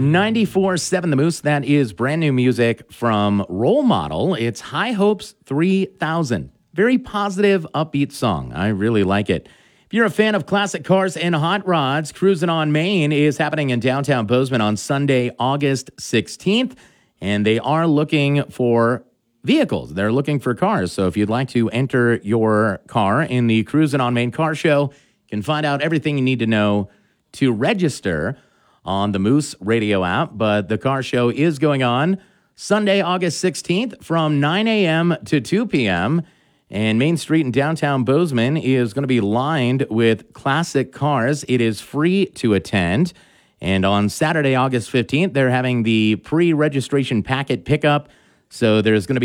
94.7 The Moose, that is brand new music from Role Model. It's High Hopes 3000. Very positive, upbeat song. I really like it. If you're a fan of classic cars and hot rods, Cruising on Main is happening in downtown Bozeman on Sunday, August 16th. And they are looking for vehicles. They're looking for cars. So if you'd like to enter your car in the Cruising on Main car show, you can find out everything you need to know to register on the Moose radio app. But the car show is going on Sunday, August 16th from 9 a.m. to 2 p.m. And Main Street in downtown Bozeman is going to be lined with classic cars. It is free to attend. And on Saturday, August 15th, they're having the pre-registration packet pickup. So there's going to be